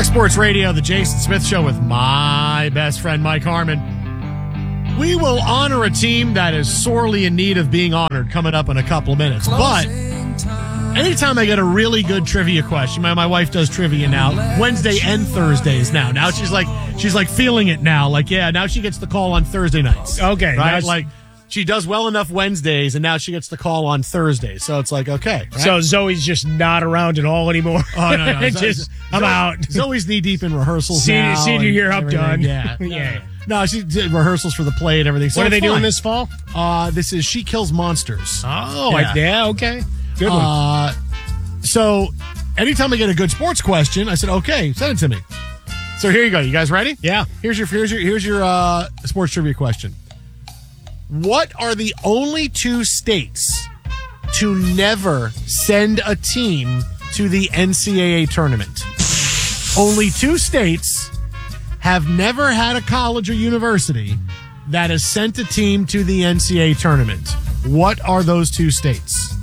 Fox Sports Radio, the Jason Smith Show with my best friend, Mike Harmon. We will honor a team that is sorely in need of being honored coming up in a couple of minutes. But anytime I get a really good trivia question, my wife does trivia now, Wednesday and Thursdays now. Now she's like feeling it now. Like, yeah, now she gets the call on Thursday nights. Okay. Right? Like, she does well enough Wednesdays, and now she gets the call on Thursdays. So it's like, okay. Right? So Zoe's just not around at all anymore. Oh, no. I'm out. Zoe's knee-deep in rehearsals now. Senior year up done. Yeah. Yeah. No, she did rehearsals for the play and everything. So what are they fine. doing this fall? This is She Kills Monsters. Oh, yeah, okay. Good one. So anytime I get a good sports question, I said, okay, send it to me. So here you go. You guys ready? Yeah. Here's your sports trivia question. What are the only two states to never send a team to the NCAA tournament? Only two states have never had a college or university that has sent a team to the NCAA tournament. What are those two states?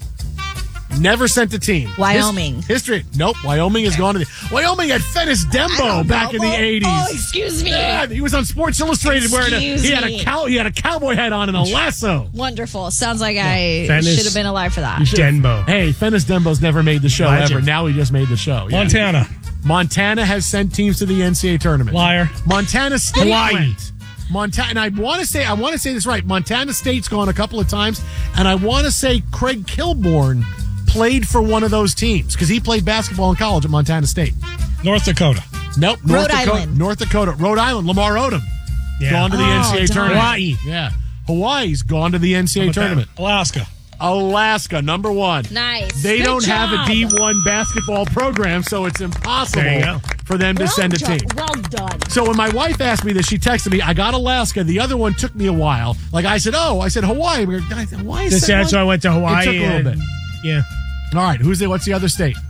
Never sent a team. Wyoming. History. Nope. Wyoming has gone to Wyoming had Fennis Dembo back in the 80s. Oh, excuse me. Yeah, he was on Sports Illustrated wearing he had a cowboy hat on and a lasso. Wonderful. Sounds like I Fennis should have been alive for that. Denbo. Hey, Fennis Dembo's never made the show Legend. ever. Now he just made the show. Yeah. Montana has sent teams to the NCAA tournament. Liar. Montana State Hawaii. went. Montana, and I want to say this right. Montana State's gone a couple of times, and I want to say Craig Kilborn played for one of those teams because he played basketball in college at Montana State. North Dakota. Nope. Rhode Island. North Dakota. Rhode Island. Lamar Odom. Yeah. Gone to the NCAA tournament. Hawaii. Yeah. Hawaii's gone to the NCAA tournament. Alaska, number one. Nice. They Good don't have a job. D1 basketball program, so it's impossible There you go. for them to send a team. Well done. So when my wife asked me this, she texted me, I got Alaska. The other one took me a while. Like I said Hawaii. Hawaii. That's why I went to Hawaii. It took a little bit. Yeah. All right. What's the other state?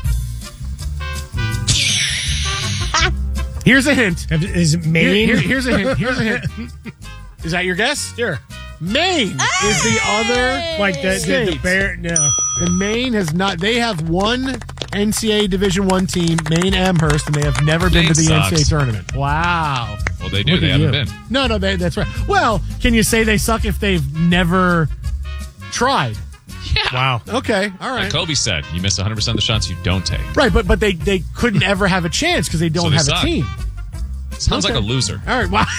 Here's a hint. Is it Maine? Here's a hint. Is that your guess? Sure. Maine is the other Like the state. Bear. No. The Maine has not. They have one NCAA Division I team, Maine Amherst, and they have never been to the Maine sucks. NCAA tournament. Wow. Well, they do. Look They at haven't you. been. No, that's right. Well, can you say they suck if they've never tried? Wow. Okay, all right. Like Kobe said, you miss 100% of the shots you don't take. Right, but they couldn't ever have a chance because they don't they have suck. a team. Sounds Okay. like a loser. All right, wow.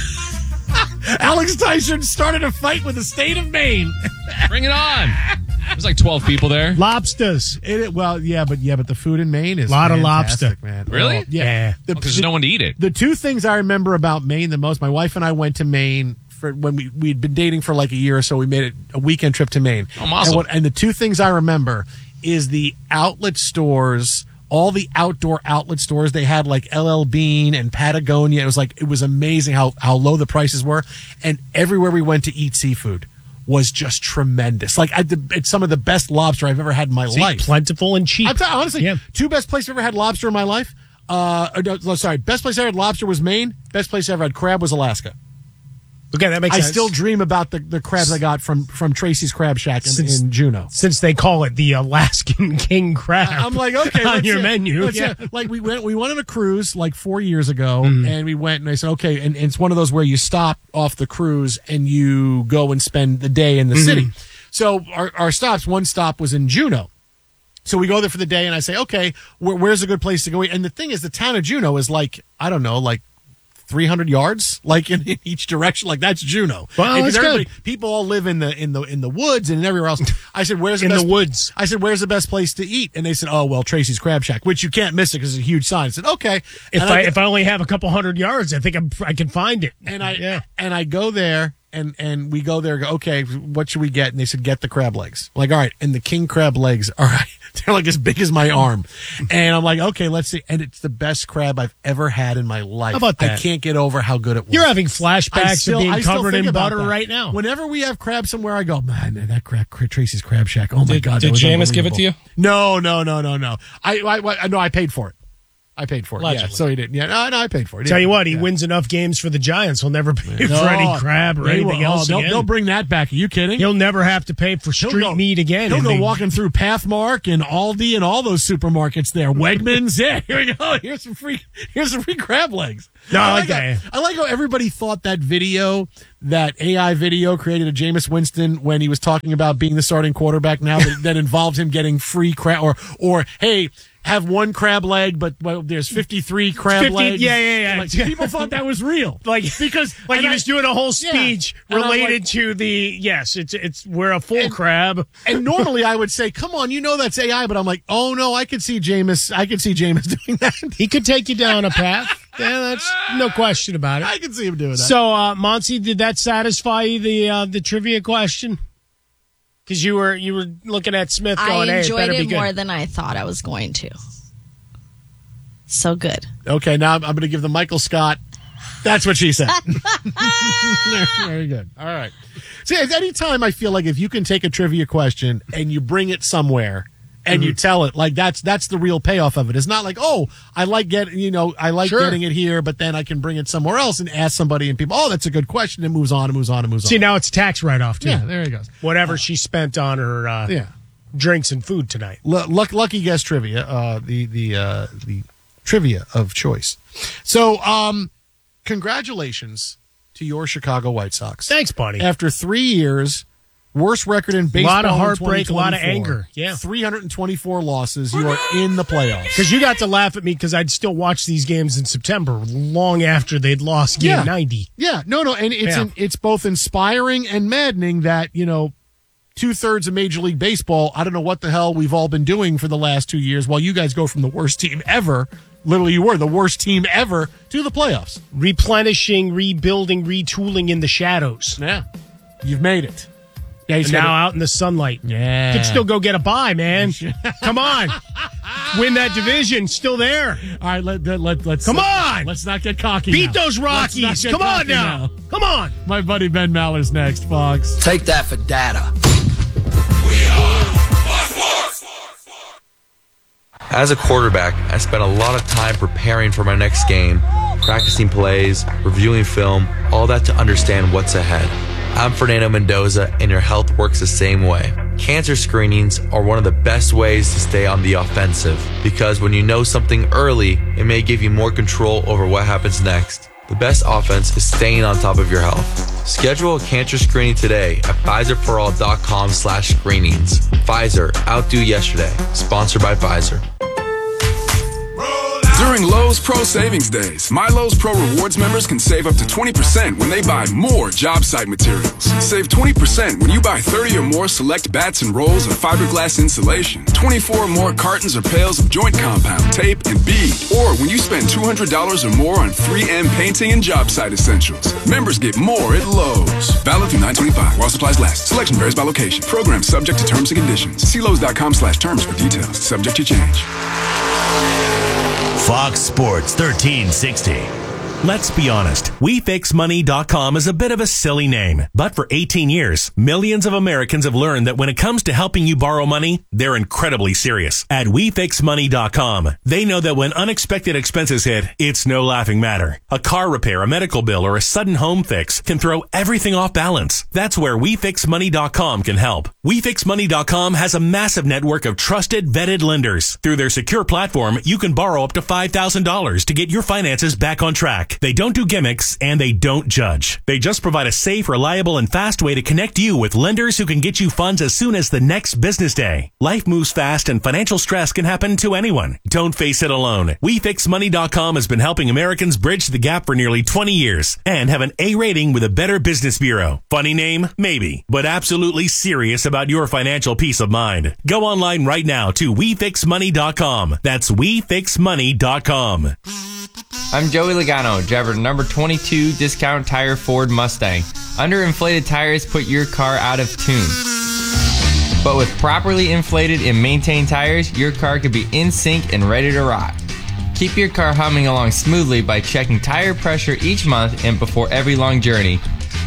Alex Tyson started a fight with the state of Maine. Bring it on. There's like 12 people there. Lobsters. But the food in Maine is Lot of fantastic, lobster. man. Really? Oh, yeah. Because there's no one to eat it. The two things I remember about Maine the most, my wife and I went to Maine for when we'd been dating for like a year or so. We made it a weekend trip to Maine. Oh, awesome. And the two things I remember is the outlet stores, all the outdoor outlet stores they had, like LL Bean and Patagonia. It was amazing how low the prices were. And everywhere we went to eat seafood was just tremendous. Like it's some of the best lobster I've ever had in my life. Plentiful and cheap. I'm telling you, honestly, Yeah. two best places I've ever had lobster in my life. Best place I ever had lobster was Maine. Best place I ever had crab was Alaska. Okay, that makes I sense. still dream about the crabs I got from Tracy's Crab Shack in Juneau. Since they call it the Alaskan king crab. I'm like, okay, on your menu. Yeah. Like we went on a cruise like 4 years ago, and we went and I said, okay, and it's one of those where you stop off the cruise and you go and spend the day in the city. So our stops, one stop was in Juneau. So we go there for the day, and I say, okay, where's a good place to go eat? And the thing is, the town of Juneau is like, I don't know, like 300 yards, like in each direction. Like that's Juneau. Well, that's good. People all live in the woods and everywhere else. I said, "Where's the In best the woods?" I said, "Where's the best place to eat?" And they said, "Oh, well, Tracy's Crab Shack," which you can't miss it because it's a huge sign. I said, "Okay." If I only have a couple hundred yards, I think I can find it. And I go there. And we go there, okay, what should we get? And they said, get the crab legs. I'm like, all right. And the king crab legs, all right, they're like as big as my arm. And I'm like, okay, let's see. And it's the best crab I've ever had in my life. How about that? I can't get over how good it was. You're having flashbacks of being I still covered think in about butter that. right now. Whenever we have crab somewhere, I go, man, that crab, Tracy's Crab Shack. Oh my God. Did Jameis give it to you? No. I paid for it. I paid for it. Allegedly. Yeah, so he didn't. Yeah, no, I paid for it. Tell you what, he Yeah. wins enough games for the Giants. He'll never pay for any crab or They anything will- else again. They'll bring that back. Are you kidding? He'll never have to pay for street meat again. He'll And go they- walking through Pathmark and Aldi and all those supermarkets there. Wegmans, yeah. Here we go. Here's some free crab legs. No, I like that. I like how everybody thought that video, that AI video created a Jameis Winston when he was talking about being the starting quarterback now that involved him getting free crab or hey, have one crab leg, but there's 53 crab 50 legs. yeah. Like, people thought that was real. Because he was doing a whole speech related to the it's we're a full crab. And normally I would say, come on, that's AI, but I'm like, oh no, I could see Jameis doing that. He could take you down a path. Yeah, that's no question about it. I can see him doing that. So, Monty, did that satisfy you, the trivia question? Because you were looking at Smith going, I hey, enjoyed better be it good. more than I thought I was going to. So good. Okay, now I'm going to give the Michael Scott. That's what she said. Very good. All right. See, at any time I feel like if you can take a trivia question and you bring it somewhere and you tell it, like that's the real payoff of it. It's not like, oh, I like getting it here, but then I can bring it somewhere else and ask somebody and people, oh, that's a good question. It moves on and moves on and moves on. See, now it's a tax write-off, too. Yeah, there he goes. Whatever she spent on her drinks and food tonight. Lucky guess trivia, the trivia of choice. So, congratulations to your Chicago White Sox. Thanks, buddy. After 3 years, worst record in baseball. A lot of in heartbreak, a lot of 2024. anger. Yeah. 324 losses. You are in the playoffs. Because you got to laugh at me because I'd still watch these games in September long after they'd lost game 90. Yeah, no, and it's both inspiring and maddening that, 2/3 of Major League Baseball, I don't know what the hell we've all been doing for the last 2 years while you guys go from the worst team ever, literally you were the worst team ever, to the playoffs. Replenishing, rebuilding, retooling in the shadows. Yeah. You've made it. Yeah, And now out in the sunlight. Yeah. Could still go get a bye, man. Come on. Win that division. Still there. All right, let's Come on. Let's not get cocky. Beat now. those Let's not Rockies. get Come on cocky now. Come on. My buddy Ben Maller's next, Fox. Take that for data. As a quarterback, I spent a lot of time preparing for my next game, practicing plays, reviewing film, all that to understand what's ahead. I'm Fernando Mendoza, and your health works the same way. Cancer screenings are one of the best ways to stay on the offensive, because when you know something early, it may give you more control over what happens next. The best offense is staying on top of your health. Schedule a cancer screening today at PfizerForAll.com/screenings. Pfizer, outdo yesterday. Sponsored by Pfizer. During Lowe's Pro Savings Days, My Lowe's Pro Rewards members can save up to 20% when they buy more job site materials. Save 20% when you buy 30 or more select bats and rolls of fiberglass insulation, 24 or more cartons or pails of joint compound, tape, and bead, or when you spend $200 or more on 3M painting and job site essentials. Members get more at Lowe's. Valid through 9/25 while supplies last. Selection varies by location. Program subject to terms and conditions. See Lowe's.com/terms for details. Subject to change. Fox Sports 1360. Let's be honest, WeFixMoney.com is a bit of a silly name. But for 18 years, millions of Americans have learned that when it comes to helping you borrow money, they're incredibly serious. At WeFixMoney.com, they know that when unexpected expenses hit, it's no laughing matter. A car repair, a medical bill, or a sudden home fix can throw everything off balance. That's where WeFixMoney.com can help. WeFixMoney.com has a massive network of trusted, vetted lenders. Through their secure platform, you can borrow up to $5,000 to get your finances back on track. They don't do gimmicks, and they don't judge. They just provide a safe, reliable, and fast way to connect you with lenders who can get you funds as soon as the next business day. Life moves fast, and financial stress can happen to anyone. Don't face it alone. WeFixMoney.com has been helping Americans bridge the gap for nearly 20 years and have an A rating with a Better Business Bureau. Funny name? Maybe. But absolutely serious about your financial peace of mind. Go online right now to WeFixMoney.com. That's WeFixMoney.com. I'm Joey Logano, driver number 22 Discount Tire Ford Mustang. Underinflated tires put your car out of tune. But with properly inflated and maintained tires, your car could be in sync and ready to rock. Keep your car humming along smoothly by checking tire pressure each month and before every long journey.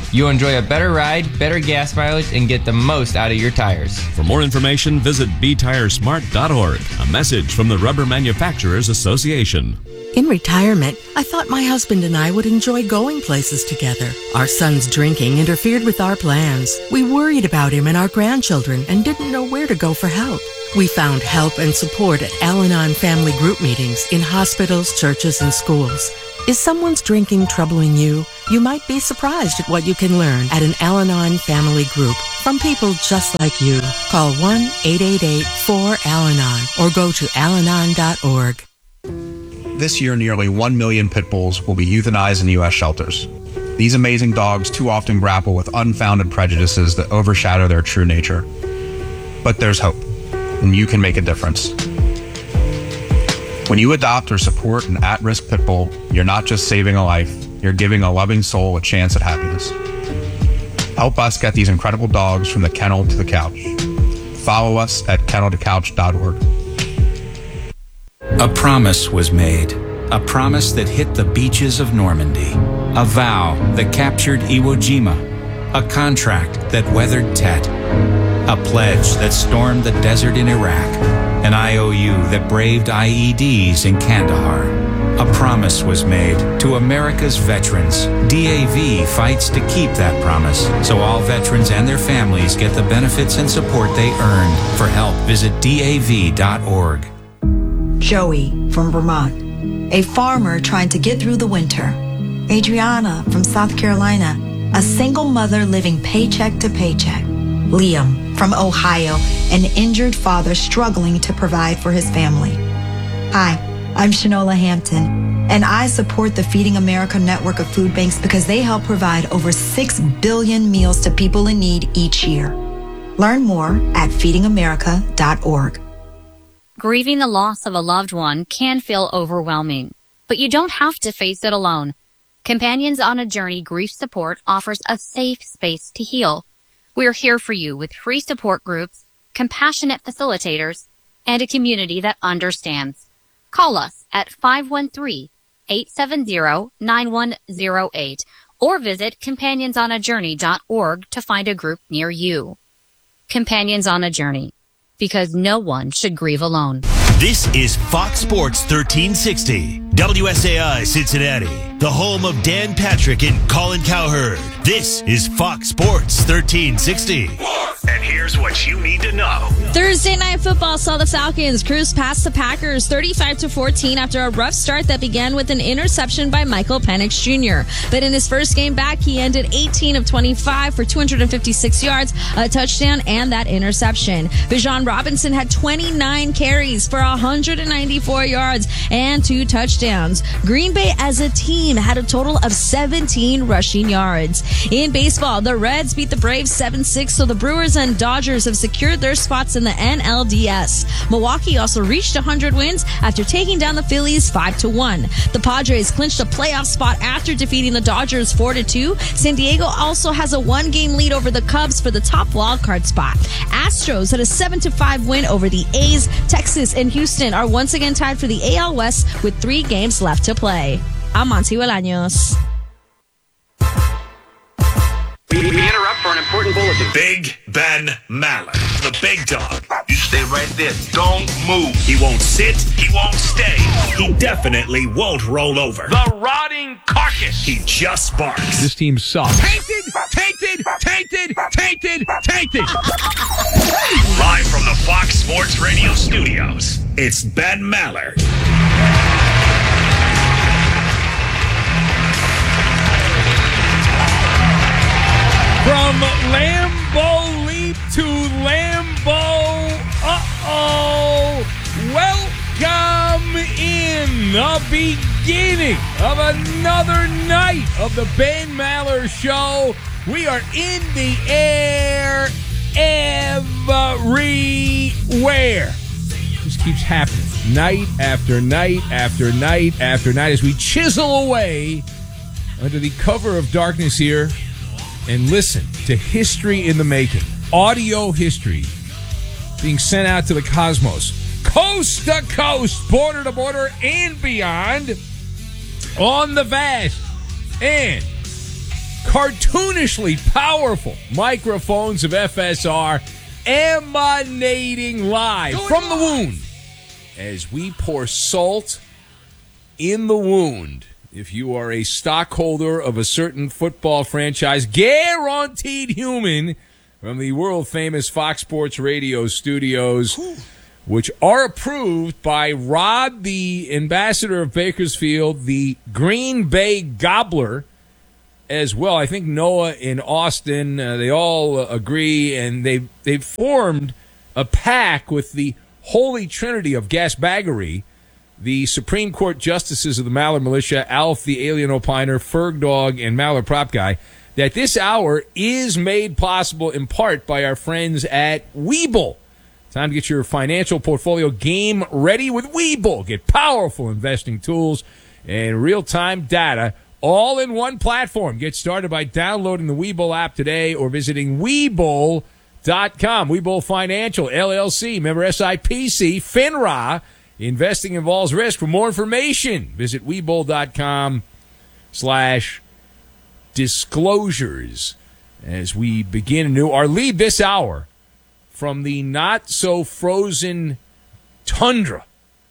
You'll enjoy a better ride, better gas mileage, and get the most out of your tires. For more information, visit betiresmart.org. A message from the Rubber Manufacturers Association. In retirement, I thought my husband and I would enjoy going places together. Our son's drinking interfered with our plans. We worried about him and our grandchildren and didn't know where to go for help. We found help and support at Al-Anon family group meetings in hospitals, churches, and schools. Is someone's drinking troubling you? You might be surprised at what you can learn at an Al-Anon family group from people just like you. Call 1-888-4-AL-ANON or go to alanon.org. This year, nearly 1 million pit bulls will be euthanized in U.S. shelters. These amazing dogs too often grapple with unfounded prejudices that overshadow their true nature. But there's hope, and you can make a difference. When you adopt or support an at-risk pit bull, you're not just saving a life, you're giving a loving soul a chance at happiness. Help us get these incredible dogs from the kennel to the couch. Follow us at kenneltocouch.org. A promise was made, a promise that hit the beaches of Normandy, a vow that captured Iwo Jima, a contract that weathered Tet, a pledge that stormed the desert in Iraq, an IOU that braved IEDs in Kandahar. A promise was made to America's veterans. DAV fights to keep that promise, so all veterans and their families get the benefits and support they earned. For help, visit DAV.org. Joey from Vermont, a farmer trying to get through the winter. Adriana from South Carolina, a single mother living paycheck to paycheck. Liam from Ohio, an injured father struggling to provide for his family. Hi, I'm Shanola Hampton, and I support the Feeding America network of food banks because they help provide over 6 billion meals to people in need each year. Learn more at feedingamerica.org. Grieving the loss of a loved one can feel overwhelming, but you don't have to face it alone. Companions on a Journey Grief Support offers a safe space to heal. We're here for you with free support groups, compassionate facilitators, and a community that understands. Call us at 513-870-9108 or visit companionsonAjourney.org to find a group near you. Companions on a Journey, because no one should grieve alone. This is Fox Sports 1360, WSAI Cincinnati, the home of Dan Patrick and Colin Cowherd. This is Fox Sports 1360. And here's what you need to know. Thursday Night Football saw the Falcons cruise past the Packers 35-14 after a rough start that began with an interception by Michael Penix Jr. But in his first game back, he ended 18 of 25 for 256 yards, a touchdown, and that interception. Bijan Robinson had 29 carries for 194 yards and 2 touchdowns. Green Bay as a team had a total of 17 rushing yards. In baseball, the Reds beat the Braves 7-6, so the Brewers and Dodgers have secured their spots in the NLDS. Milwaukee also reached 100 wins after taking down the Phillies 5-1. The Padres clinched a playoff spot after defeating the Dodgers 4-2. San Diego also has a 1-game lead over the Cubs for the top wildcard spot. Astros had a 7-5 win over the A's. Texas and Houston are once again tied for the AL West with 3 games left to play. I'm Monty Bolaños. We interrupt for an important bulletin. Big Ben Maller, the big dog. You stay right there. Don't move. He won't sit. He won't stay. He definitely won't roll over. The rotting carcass. He just barks. This team sucks. Tainted, tainted, tainted, tainted, tainted. Live from the Fox Sports Radio studios, it's Ben Maller. From Lambeau Leap to Lambeau, welcome in the beginning of another night of the Ben Maller Show. We are in the air everywhere. Just keeps happening night after night after night after night as we chisel away under the cover of darkness here and listen to history in the making. Audio history being sent out to the cosmos. Coast to coast, border to border, and beyond on the vast and cartoonishly powerful microphones of FSR emanating live from the wound as we pour salt in the wound. If you are a stockholder of a certain football franchise, guaranteed human, from the world-famous Fox Sports Radio studios, which are approved by Rod, the ambassador of Bakersfield, the Green Bay Gobbler, as well. I think Noah in Austin, they all agree, and they've formed a pack with the holy trinity of gasbaggery, the Supreme Court justices of the Maller Militia, Alf the Alien Opiner, Ferg Dog, and Maller Prop Guy, that this hour is made possible in part by our friends at Webull. Time to get your financial portfolio game ready with Webull. Get powerful investing tools and real-time data all in one platform. Get started by downloading the Webull app today or visiting Webull.com. Webull Financial, LLC, member SIPC, FINRA. Investing involves risk. For more information, visit Webull.com/disclosures. As we begin anew, our lead this hour from the not-so-frozen tundra,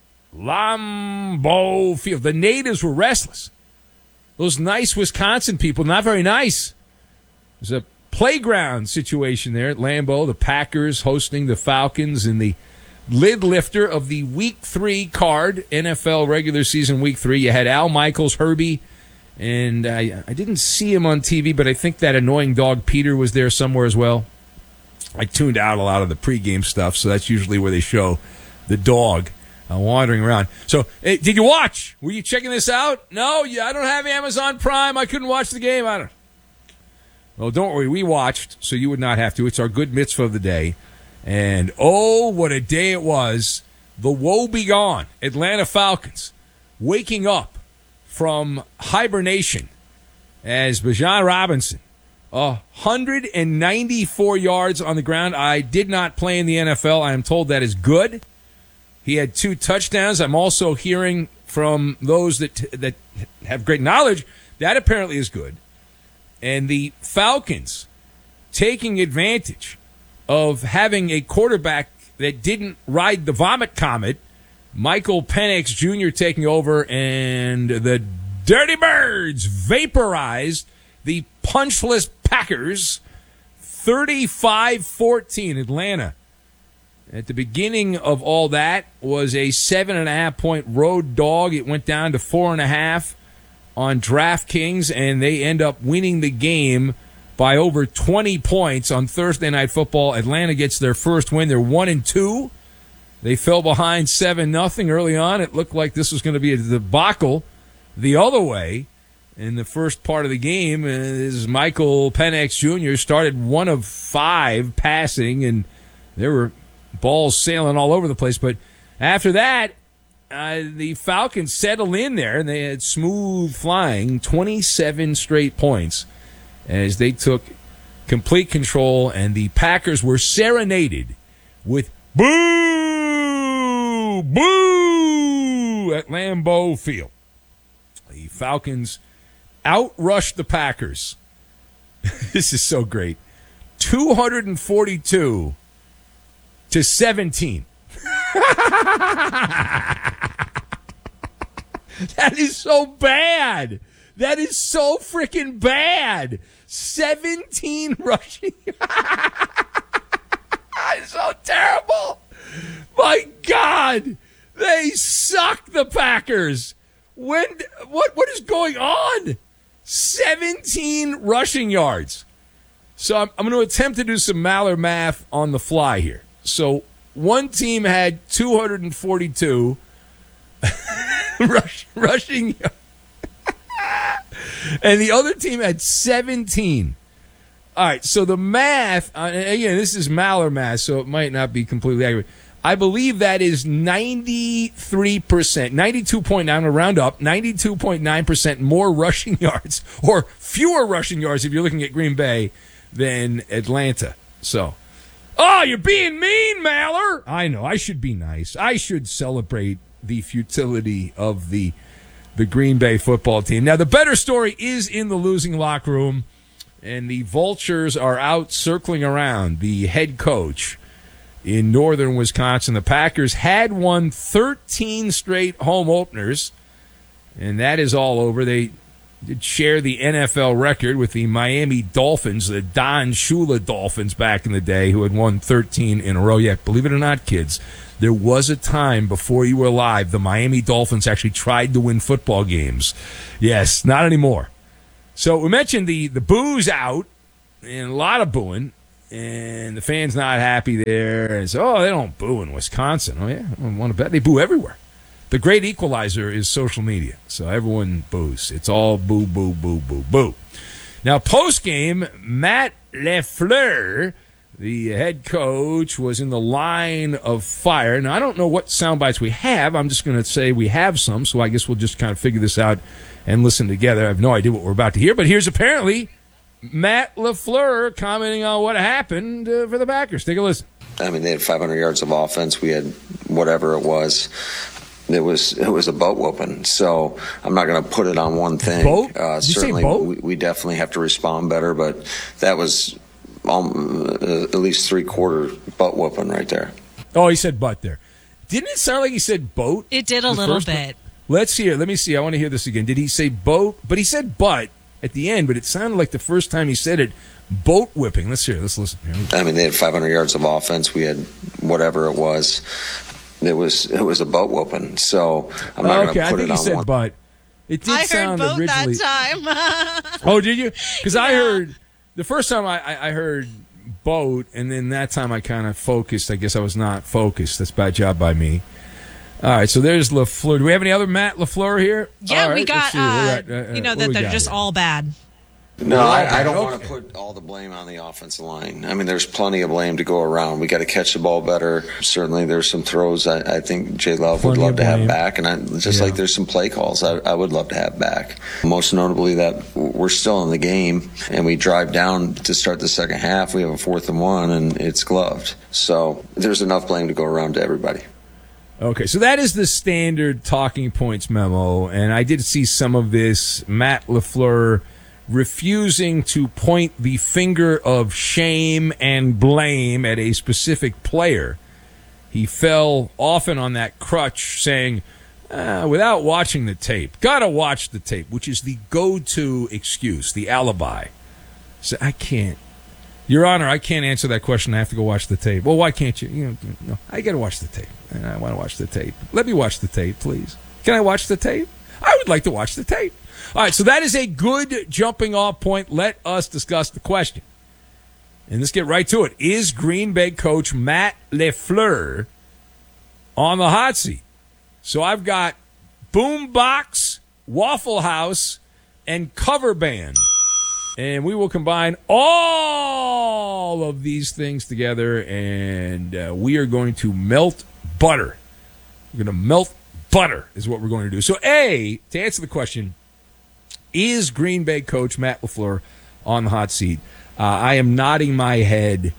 Lambeau Field. The natives were restless. Those nice Wisconsin people, not very nice. There's a playground situation there at Lambeau. The Packers hosting the Falcons in the lid lifter of the Week 3 card, NFL regular season Week 3. You had Al Michaels, Herbie, and I didn't see him on TV, but I think that annoying dog Peter was there somewhere as well. I tuned out a lot of the pregame stuff, so that's usually where they show the dog wandering around. So, hey, did you watch? Were you checking this out? No? Yeah, I don't have Amazon Prime. I couldn't watch the game. Well, don't worry. We watched, so you would not have to. It's our good mitzvah of the day. And, oh, what a day it was. The woe begone. Atlanta Falcons waking up from hibernation as Bijan Robinson, 194 yards on the ground. I did not play in the NFL. I am told that is good. He had 2 touchdowns. I'm also hearing from those that have great knowledge that apparently is good. And the Falcons taking advantage of having a quarterback that didn't ride the vomit comet, Michael Penix Jr. taking over, and the Dirty Birds vaporized the punchless Packers 35-14. Atlanta, at the beginning of all that, was a 7.5-point road dog. It went down to 4.5 on DraftKings, and they end up winning the game by over 20 points on Thursday Night Football. Atlanta gets their first win. They're 1-2. They fell behind 7-0 early on. It looked like this was going to be a debacle the other way. In the first part of the game, is Michael Penix Jr. started 1 of 5 passing, and there were balls sailing all over the place. But after that, the Falcons settled in there, and they had smooth flying, 27 straight points as they took complete control, and the Packers were serenaded with boo, boo at Lambeau Field. The Falcons outrushed the Packers. This is so great. 242-17. That is so bad. That is so freaking bad. 17 rushing. It's so terrible. My God. They suck, the Packers. What is going on? 17 rushing yards. So I'm going to attempt to do some Maller math on the fly here. So one team had 242 rushing yards. And the other team had 17. All right, so the math, again, this is Maller math, so it might not be completely accurate. I believe that is 93%, 92.9, I'm going to round up, 92.9% more rushing yards, or fewer rushing yards if you're looking at Green Bay, than Atlanta. So, oh, you're being mean, Maller. I know, I should be nice. I should celebrate the futility of the Green Bay football team. Now, the better story is in the losing locker room. And the Vultures are out circling around the head coach in northern Wisconsin. The Packers had won 13 straight home openers, and that is all over. They did share the NFL record with the Miami Dolphins, the Don Shula Dolphins back in the day, who had won 13 in a row. Yeah, believe it or not, kids, there was a time before you were alive the Miami Dolphins actually tried to win football games. Yes, not anymore. So we mentioned the booze out, and a lot of booing, and the fans not happy there. And so, they don't boo in Wisconsin. Oh, yeah, I want to bet. They boo everywhere. The great equalizer is social media, so everyone boos. It's all boo, boo, boo, boo, boo. Now, post-game, Matt LaFleur, the head coach, was in the line of fire. Now, I don't know what sound bites we have. I'm just going to say we have some, so I guess we'll just kind of figure this out and listen together. I have no idea what we're about to hear, but here's apparently Matt LaFleur commenting on what happened for the Packers. Take a listen. I mean, they had 500 yards of offense. We had whatever it was. It was a boat whooping. So I'm not going to put it on one thing. Boat? Did you certainly, say boat? We definitely have to respond better, but that was at least 3/4 butt whooping right there. Oh, he said butt there. Didn't it sound like he said boat? It did a little bit. Let's hear. Let me see. I want to hear this again. Did he say boat? But he said butt at the end, but it sounded like the first time he said it, boat whipping. Let's hear. Let's listen. I mean, they had 500 yards of offense. We had whatever it was. It was a boat whooping. So I'm not going to put it on one. I think he said butt. It did sound boat originally. that time. Oh, did you? Because I heard the first time I heard boat, and then that time I kind of focused. I guess I was not focused. That's a bad job by me. All right, so there's LaFleur. Do we have any other Matt LaFleur here? Yeah, all right, we got, that they're just here? all bad. No, I don't want to put all the blame on the offensive line. I mean, there's plenty of blame to go around. We got to catch the ball better. Certainly, there's some throws I think J. Love would love to have back, and like there's some play calls I would love to have back. Most notably, that we're still in the game, and we drive down to start the second half. We have a 4th and 1, and it's gloved. So there's enough blame to go around to everybody. Okay, so that is the standard talking points memo, and I did see some of this. Matt LaFleur refusing to point the finger of shame and blame at a specific player. He fell often on that crutch, saying, without watching the tape, gotta watch the tape, which is the go-to excuse, the alibi. So I can't. Your Honor, I can't answer that question. I have to go watch the tape. Well, why can't you? No, I got to watch the tape. And I want to watch the tape. Let me watch the tape, please. Can I watch the tape? I would like to watch the tape. All right, so that is a good jumping off point. Let us discuss the question. And let's get right to it. Is Green Bay coach Matt LaFleur on the hot seat? So I've got Boombox, Waffle House, and Cover Band. And we will combine all of these things together, and we are going to melt butter. We're going to melt butter is what we're going to do. So, to answer the question, is Green Bay coach Matt LaFleur on the hot seat? I am nodding my head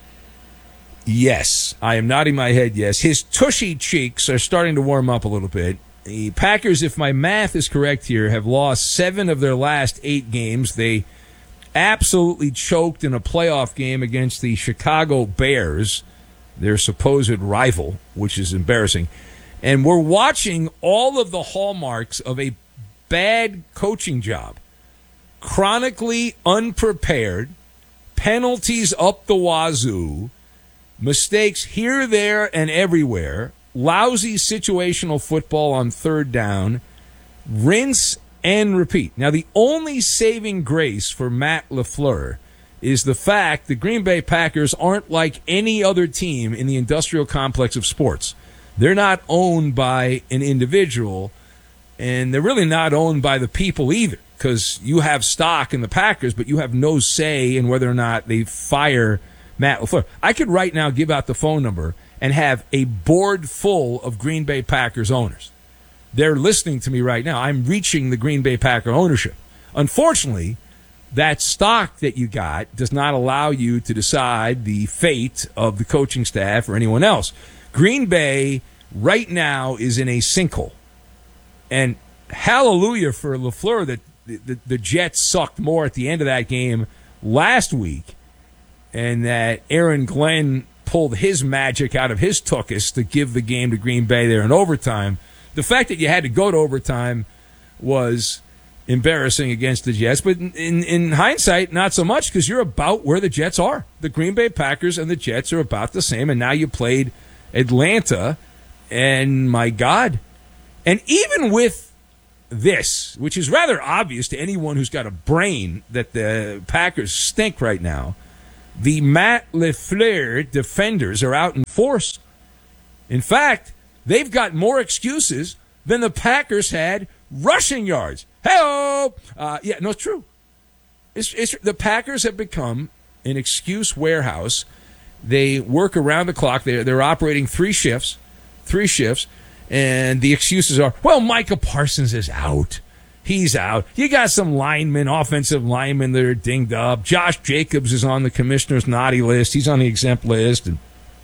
yes. I am nodding my head yes. His tushy cheeks are starting to warm up a little bit. The Packers, if my math is correct here, have lost 7 of their last 8 games. They absolutely choked in a playoff game against the Chicago Bears, their supposed rival, which is embarrassing. And we're watching all of the hallmarks of a bad coaching job. Chronically unprepared, penalties up the wazoo, mistakes here, there, and everywhere, lousy situational football on third down, rinse and repeat. Now, the only saving grace for Matt LaFleur is the fact the Green Bay Packers aren't like any other team in the industrial complex of sports. They're not owned by an individual, and they're really not owned by the people either, because you have stock in the Packers, but you have no say in whether or not they fire Matt LaFleur. I could right now give out the phone number and have a board full of Green Bay Packers owners. They're listening to me right now. I'm reaching the Green Bay Packer ownership. Unfortunately, that stock that you got does not allow you to decide the fate of the coaching staff or anyone else. Green Bay right now is in a sinkhole. And hallelujah for LaFleur that the Jets sucked more at the end of that game last week, and that Aaron Glenn pulled his magic out of his tuchus to give the game to Green Bay there in overtime. The fact that you had to go to overtime was embarrassing against the Jets, but in hindsight, not so much, because you're about where the Jets are. The Green Bay Packers and the Jets are about the same, and now you played Atlanta, and my God. And even with this, which is rather obvious to anyone who's got a brain that the Packers stink right now, the Matt LaFleur defenders are out in force. In fact, they've got more excuses than the Packers had rushing yards. Hey-oh! It's true. It's the Packers have become an excuse warehouse. They work around the clock. They're operating three shifts, and the excuses are, well, Micah Parsons is out. He's out. You got some offensive linemen that are dinged up. Josh Jacobs is on the commissioner's naughty list. He's on the exempt list. And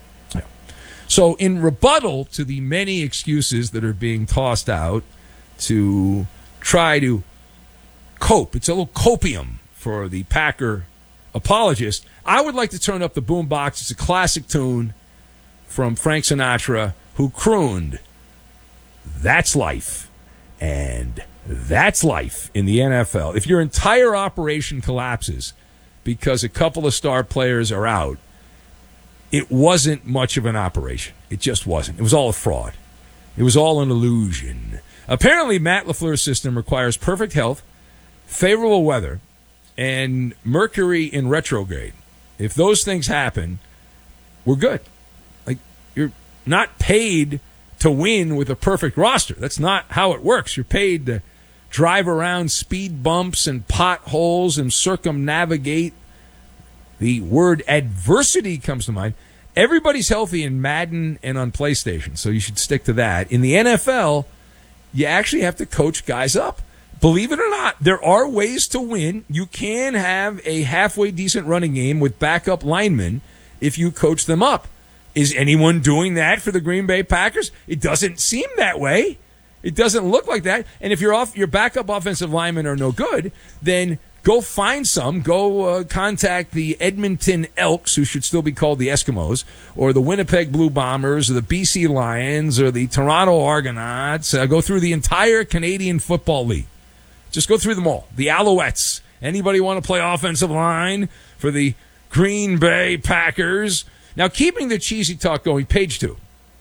so in rebuttal to the many excuses that are being tossed out to try to cope, it's a little copium for the Packer apologist, I would like to turn up the boombox. It's a classic tune from Frank Sinatra, who crooned, "That's life." And that's life in the NFL. If your entire operation collapses because a couple of star players are out, it wasn't much of an operation. It just wasn't. It was all a fraud. It was all an illusion. Apparently, Matt LaFleur's system requires perfect health, favorable weather, and Mercury in retrograde. If those things happen, we're good. Like, you're not paid to win with a perfect roster. That's not how it works. You're paid to drive around speed bumps and potholes and circumnavigate. The word adversity comes to mind. Everybody's healthy in Madden and on PlayStation, so you should stick to that. In the NFL, you actually have to coach guys up. Believe it or not, there are ways to win. You can have a halfway decent running game with backup linemen if you coach them up. Is anyone doing that for the Green Bay Packers? It doesn't seem that way. It doesn't look like that. And if your backup offensive linemen are no good, then go find some. Go contact the Edmonton Elks, who should still be called the Eskimos, or the Winnipeg Blue Bombers, or the BC Lions, or the Toronto Argonauts. Go through the entire Canadian Football League. Just go through them all. The Alouettes. Anybody want to play offensive line for the Green Bay Packers? Now, keeping the cheesy talk going, page 2.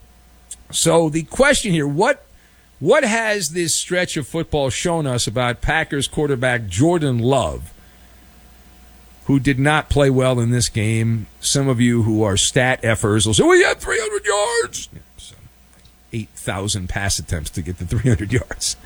So the question here, what has this stretch of football shown us about Packers quarterback Jordan Love, who did not play well in this game? Some of you who are stat effers will say, well, he had 300 yards. 8,000 pass attempts to get to 300 yards.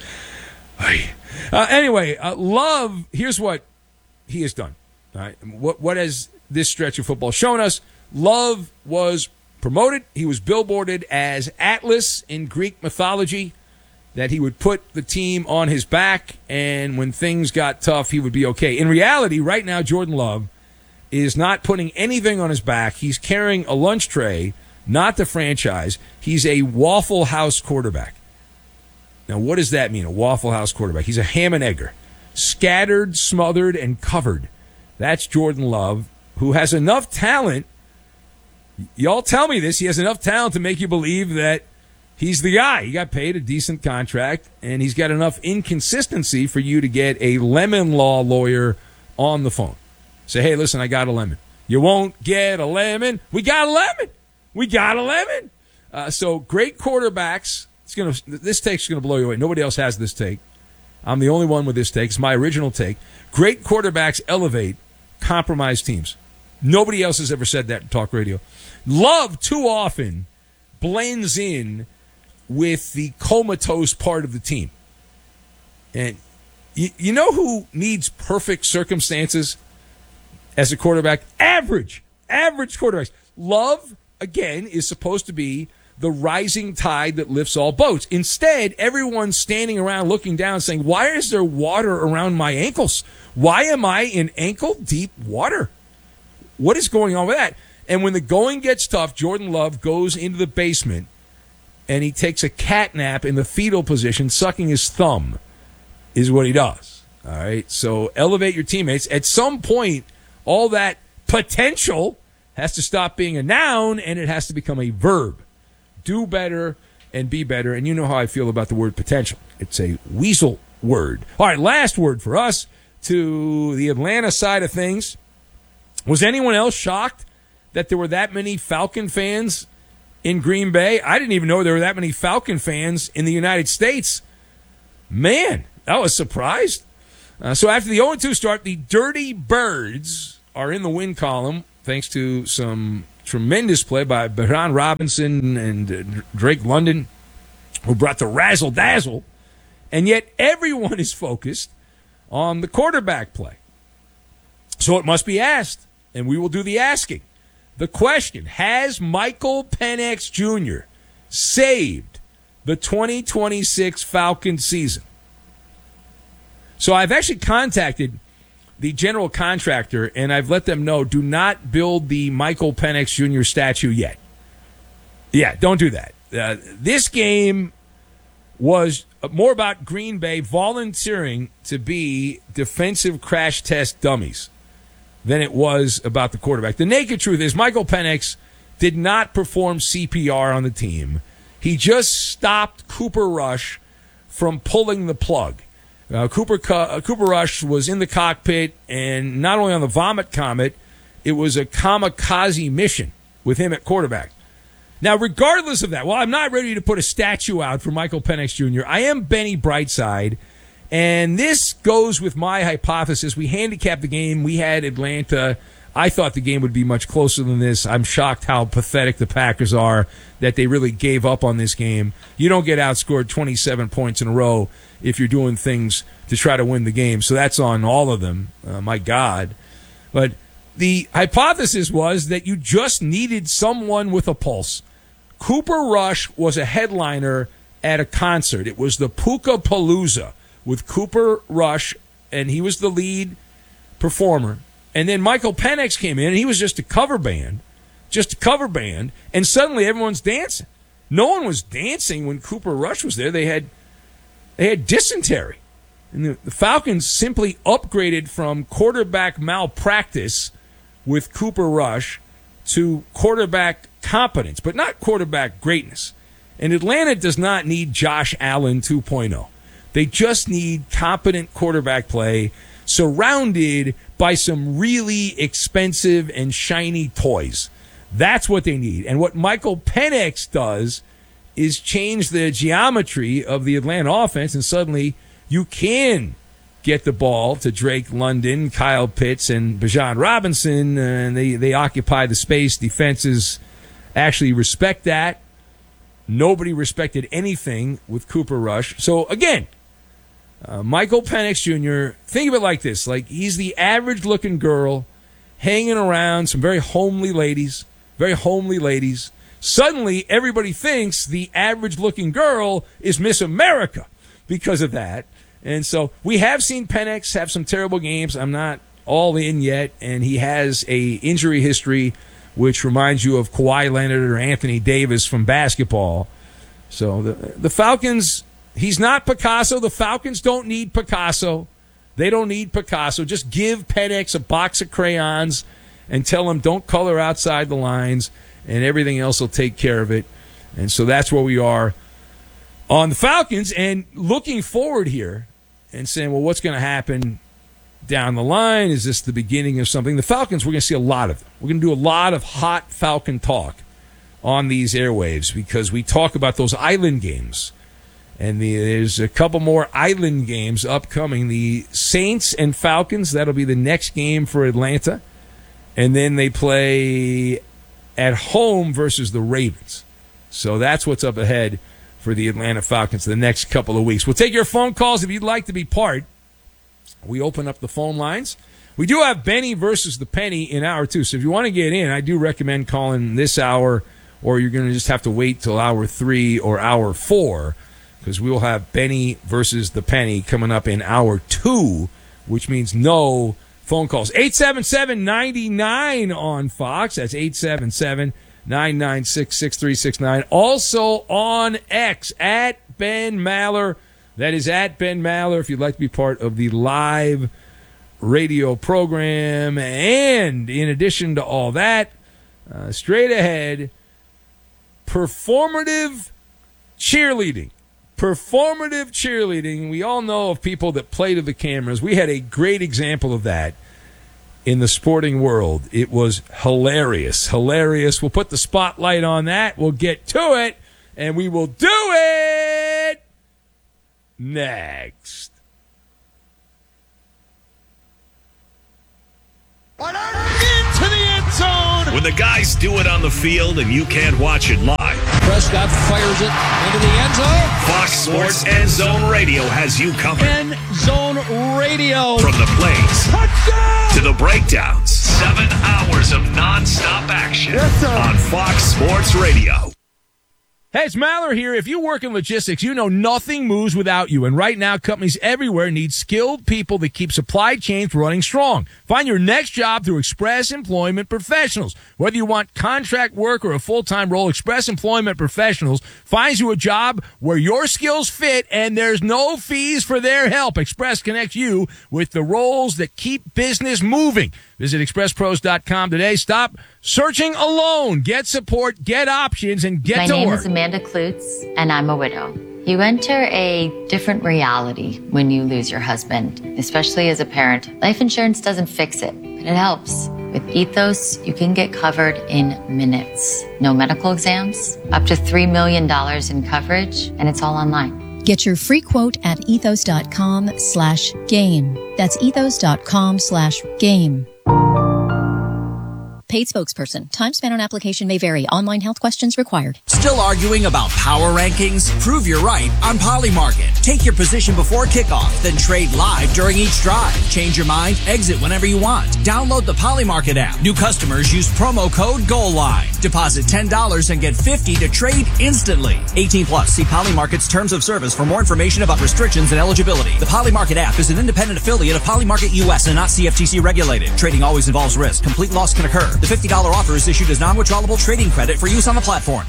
Anyway, Love, here's what he has done. All right? What has this stretch of football shown us? Love was promoted. He was billboarded as Atlas in Greek mythology, that he would put the team on his back, and when things got tough, he would be okay. In reality, right now, Jordan Love is not putting anything on his back. He's carrying a lunch tray, not the franchise. He's a Waffle House quarterback. Now, what does that mean, a Waffle House quarterback? He's a ham and egger, scattered, smothered, and covered. That's Jordan Love, who has enough talent. Y'all tell me this. He has enough talent to make you believe that he's the guy. He got paid a decent contract, and he's got enough inconsistency for you to get a lemon law lawyer on the phone. Say, hey, listen, I got a lemon. You won't get a lemon. We got a lemon. We got a lemon. So great quarterbacks. This take's going to blow you away. Nobody else has this take. I'm the only one with this take. It's my original take. Great quarterbacks elevate compromised teams. Nobody else has ever said that in talk radio. Love too often blends in with the comatose part of the team. And you know who needs perfect circumstances as a quarterback? Average quarterbacks. Love, again, is supposed to be the rising tide that lifts all boats. Instead, everyone's standing around looking down saying, why is there water around my ankles? Why am I in ankle-deep water? What is going on with that? And when the going gets tough, Jordan Love goes into the basement and he takes a cat nap in the fetal position, sucking his thumb, is what he does. All right? So elevate your teammates. At some point, all that potential has to stop being a noun and it has to become a verb. Do better and be better. And you know how I feel about the word potential. It's a weasel word. All right, last word for us to the Atlanta side of things. Was anyone else shocked that there were that many Falcon fans in Green Bay? I didn't even know there were that many Falcon fans in the United States. Man, I was surprised. So after the 0-2 start, the Dirty Birds are in the win column thanks to some tremendous play by Bijan Robinson and Drake London, who brought the razzle-dazzle. And yet everyone is focused on the quarterback play. So it must be asked, and we will do the asking. The question, has Michael Penix Jr. saved the 2026 Falcons season? So I've actually contacted the general contractor, and I've let them know, do not build the Michael Penix Jr. statue yet. Yeah, don't do that. This game was more about Green Bay volunteering to be defensive crash test dummies than it was about the quarterback. The naked truth is Michael Penix did not perform CPR on the team. He just stopped Cooper Rush from pulling the plug. Cooper Rush was in the cockpit, and not only on the Vomit Comet, it was a kamikaze mission with him at quarterback. Now, regardless of that, well, I'm not ready to put a statue out for Michael Penix Jr. I am Benny Brightside, and this goes with my hypothesis. We handicapped the game. We had Atlanta. I thought the game would be much closer than this. I'm shocked how pathetic the Packers are that they really gave up on this game. You don't get outscored 27 points in a row if you're doing things to try to win the game. So that's on all of them. My God. But the hypothesis was that you just needed someone with a pulse. Cooper Rush was a headliner at a concert. It was the Puka-Palooza with Cooper Rush, and he was the lead performer. And then Michael Penix came in, and he was just a cover band, and suddenly everyone's dancing. No one was dancing when Cooper Rush was there. They had dysentery. And the Falcons simply upgraded from quarterback malpractice with Cooper Rush to quarterback competence, but not quarterback greatness. And Atlanta does not need Josh Allen 2.0. They just need competent quarterback play surrounded by some really expensive and shiny toys. That's what they need. And what Michael Penix does is change the geometry of the Atlanta offense, and suddenly you can get the ball to Drake London, Kyle Pitts, and Bijan Robinson, and they occupy the space. Defenses actually respect that. Nobody respected anything with Cooper Rush. So, again, Michael Penix Jr., think of it like this. Like, he's the average-looking girl hanging around some very homely ladies. Suddenly, everybody thinks the average-looking girl is Miss America because of that. And so we have seen Penix have some terrible games. I'm not all in yet, and he has a injury history which reminds you of Kawhi Leonard or Anthony Davis from basketball. So the Falcons, he's not Picasso. The Falcons don't need Picasso. They don't need Picasso. Just give Penix a box of crayons and tell him don't color outside the lines, and everything else will take care of it. And so that's where we are on the Falcons, and looking forward here and saying, well, what's going to happen down the line? Is this the beginning of something? The Falcons, we're going to see a lot of them. We're going to do a lot of hot Falcon talk on these airwaves because we talk about those island games. And there's a couple more island games upcoming. The Saints and Falcons, that'll be the next game for Atlanta. And then they play at home versus the Ravens. So that's what's up ahead for the Atlanta Falcons the next couple of weeks. We'll take your phone calls if you'd like to be part. We open up the phone lines. We do have Benny versus the Penny in hour 2. So if you want to get in, I do recommend calling this hour, or you're going to just have to wait till hour 3 or hour 4, because we will have Benny versus the Penny coming up in hour 2, which means no phone calls. 877-99 on Fox. That's 877-996-6369. Also on X, at Ben Maller. That is at Ben Maller if you'd like to be part of the live radio program. And in addition to all that, straight ahead, performative cheerleading. Performative cheerleading. We all know of people that play to the cameras. We had a great example of that in the sporting world. It was hilarious. Hilarious. We'll put the spotlight on that. We'll get to it, and we will do it next. Into the end zone. When the guys do it on the field and you can't watch it live. Prescott fires it into the end zone. Fox Sports End Zone Radio has you covered. End Zone Radio. From the plays to the breakdowns. 7 hours of nonstop action on Fox Sports Radio. Hey, it's Maller here. If you work in logistics, you know nothing moves without you. And right now, companies everywhere need skilled people that keep supply chains running strong. Find your next job through Express Employment Professionals. Whether you want contract work or a full-time role, Express Employment Professionals finds you a job where your skills fit and there's no fees for their help. Express connects you with the roles that keep business moving. Visit expresspros.com today. Stop searching alone. Get support, get options, and get to work. My name is Amanda Klutz, and I'm a widow. You enter a different reality when you lose your husband, especially as a parent. Life insurance doesn't fix it, but it helps. With Ethos, you can get covered in minutes. No medical exams, up to $3 million in coverage, and it's all online. Get your free quote at ethos.com/game. That's ethos.com/game. Paid spokesperson. Time spent on application may vary. Online health questions required. Still arguing about power rankings? Prove you're right on Polymarket. Take your position before kickoff, then trade live during each drive. Change your mind, exit whenever you want. Download the Polymarket app. New customers use promo code GOALLINE. Deposit $10 and get $50 to trade instantly. 18 plus. See Polymarket's terms of service for more information about restrictions and eligibility. The Polymarket app is an independent affiliate of Polymarket US and not CFTC regulated. Trading always involves risk. Complete loss can occur. The $50 offer is issued as non-withdrawable trading credit for use on the platform.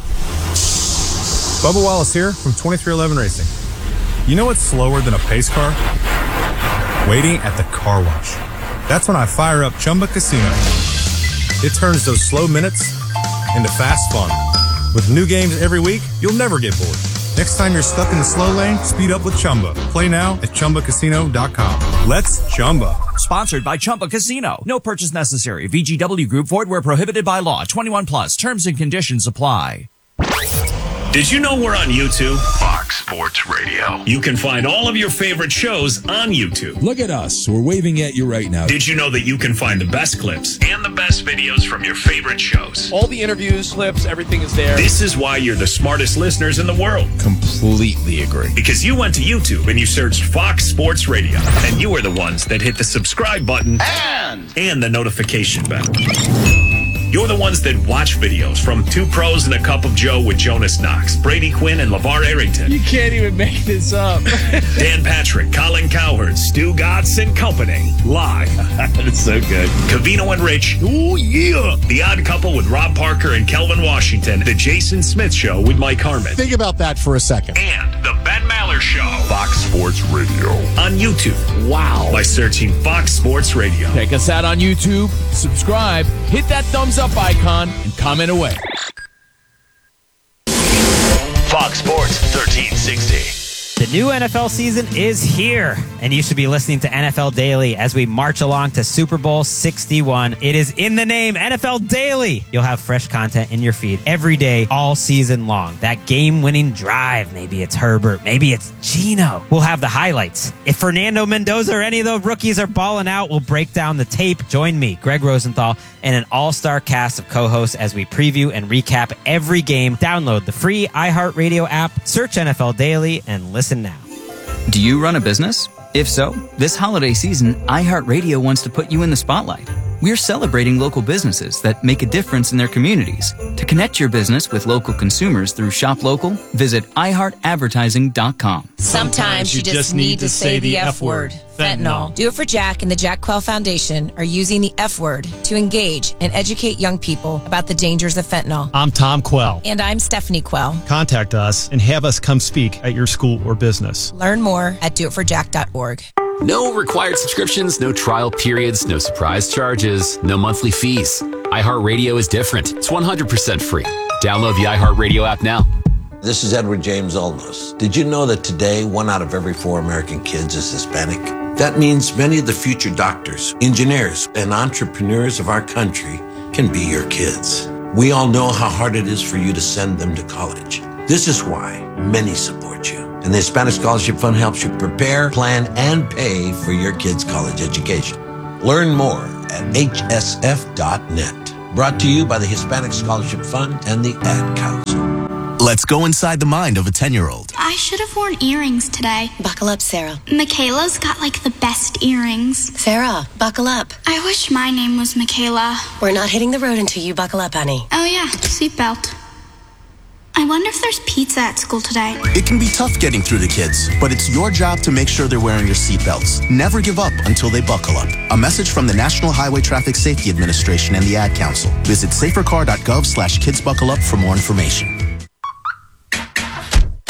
Bubba Wallace here from 2311 Racing. You know what's slower than a pace car? Waiting at the car wash. That's when I fire up Chumba Casino. It turns those slow minutes into fast fun. With new games every week, you'll never get bored. Next time you're stuck in the slow lane, speed up with Chumba. Play now at ChumbaCasino.com. Let's Chumba. Sponsored by Chumba Casino. No purchase necessary. VGW Group. Void where prohibited by law. 21 plus. Terms and conditions apply. Did you know we're on YouTube? Fox Sports Radio. You can find all of your favorite shows on YouTube. Look at us. We're waving at you right now. Did you know that you can find the best clips and the best videos from your favorite shows? All the interviews, clips, everything is there. This is why you're the smartest listeners in the world. Completely agree. Because you went to YouTube and you searched Fox Sports Radio. And you are the ones that hit the subscribe button and the notification bell. You're the ones that watch videos from Two Pros and a Cup of Joe with Jonas Knox, Brady Quinn, and LeVar Arrington. You can't even make this up. Dan Patrick, Colin Cowherd, Stu Gatz and Company. Live. That's so good. Covino and Rich. Oh, yeah. The Odd Couple with Rob Parker and Kelvin Washington. The Jason Smith Show with Mike Harmon. Think about that for a second. And the Ben Maller Show. Fox Sports Radio. On YouTube. Wow. By searching Fox Sports Radio. Check us out on YouTube. Subscribe. Hit that thumbs up icon and comment away. Fox Sports 1360. The new NFL season is here, and you should be listening to NFL Daily as we march along to Super Bowl 61. It is in the name, NFL Daily. You'll have fresh content in your feed every day, all season long. That game-winning drive, maybe it's Herbert, maybe it's Geno. We'll have the highlights. If Fernando Mendoza or any of the rookies are balling out, we'll break down the tape. Join me, Greg Rosenthal, and an all-star cast of co-hosts as we preview and recap every game. Download the free iHeartRadio app, search NFL Daily, and listen now. Do you run a business? If so, this holiday season, iHeartRadio wants to put you in the spotlight. We're celebrating local businesses that make a difference in their communities. To connect your business with local consumers through Shop Local, visit iHeartAdvertising.com. Sometimes you just need to say the F word. Fentanyl. Do It For Jack and the Jack Quell Foundation are using the F word to engage and educate young people about the dangers of fentanyl. I'm Tom Quell. And I'm Stephanie Quell. Contact us and have us come speak at your school or business. Learn more at doitforjack.org. No required subscriptions, no trial periods, no surprise charges, no monthly fees. iHeartRadio is different. It's 100% free. Download the iHeartRadio app now. This is Edward James Olmos. Did you know that today 1 out of every 4 American kids is Hispanic? That means many of the future doctors, engineers, and entrepreneurs of our country can be your kids. We all know how hard it is for you to send them to college. This is why many support you. And the Hispanic Scholarship Fund helps you prepare, plan, and pay for your kids' college education. Learn more at hsf.net. Brought to you by the Hispanic Scholarship Fund and the Ad Council. Let's go inside the mind of a 10-year-old. I should have worn earrings today. Buckle up, Sarah. Michaela's got like the best earrings. Sarah, buckle up. I wish my name was Michaela. We're not hitting the road until you buckle up, honey. Oh yeah, seatbelt. I wonder if there's pizza at school today. It can be tough getting through the kids, but it's your job to make sure they're wearing your seatbelts. Never give up until they buckle up. A message from the National Highway Traffic Safety Administration and the Ad Council. Visit safercar.gov/kidsbuckleup for more information.